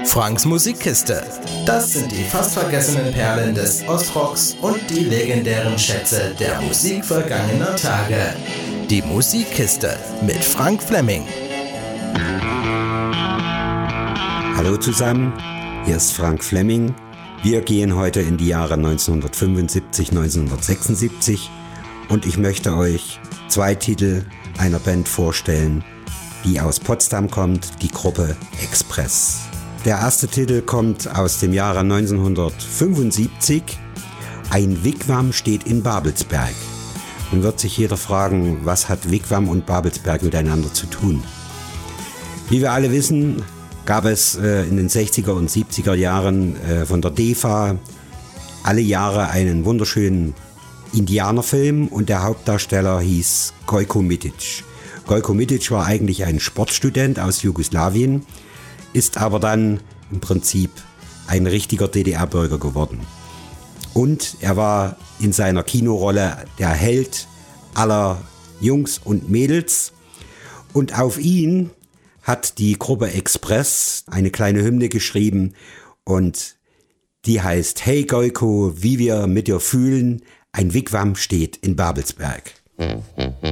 Franks Musikkiste. Das sind die fast vergessenen Perlen des Ostrocks und die legendären Schätze der Musik vergangener Tage. Die Musikkiste mit Frank Fleming. Hallo zusammen, hier ist Frank Fleming. Wir gehen heute in die Jahre 1975, 1976 und ich möchte euch zwei Titel einer Band vorstellen, die aus Potsdam kommt, die Gruppe Express. Der erste Titel kommt aus dem Jahre 1975. Ein Wigwam steht in Babelsberg. Nun wird sich jeder fragen, was hat Wigwam und Babelsberg miteinander zu tun? Wie wir alle wissen, gab es in den 60er und 70er Jahren von der DEFA alle Jahre einen wunderschönen Indianerfilm und der Hauptdarsteller hieß Gojko Mitic. Gojko Mitic war eigentlich ein Sportstudent aus Jugoslawien, ist aber dann im Prinzip ein richtiger DDR-Bürger geworden. Und er war in seiner Kinorolle der Held aller Jungs und Mädels. Und auf ihn hat die Gruppe Express eine kleine Hymne geschrieben und die heißt: Hey Gojko, wie wir mit dir fühlen, ein Wigwam steht in Babelsberg.